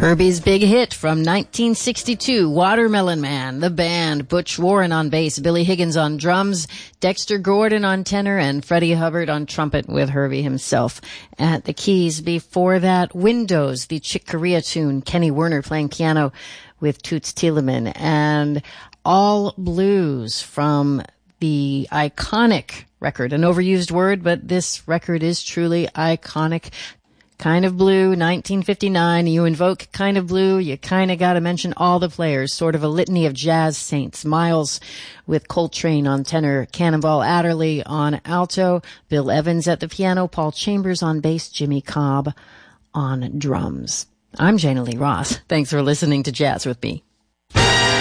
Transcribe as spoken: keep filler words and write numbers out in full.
Herbie's big hit from nineteen sixty-two, Watermelon Man, the band, Butch Warren on bass, Billy Higgins on drums, Dexter Gordon on tenor, and Freddie Hubbard on trumpet with Herbie himself at the keys. Before that, Windows, the Chick Corea tune, Kenny Werner playing piano with Toots Thielemans, and All Blues from the iconic record, an overused word, but this record is truly iconic. Kind of Blue, nineteen fifty-nine. You invoke Kind of Blue, you kind of got to mention all the players, sort of a litany of jazz saints. Miles with Coltrane on tenor, Cannonball Adderley on alto, Bill Evans at the piano, Paul Chambers on bass, Jimmy Cobb on drums. I'm Jana Lee Ross. Thanks for listening to Jazz with Me.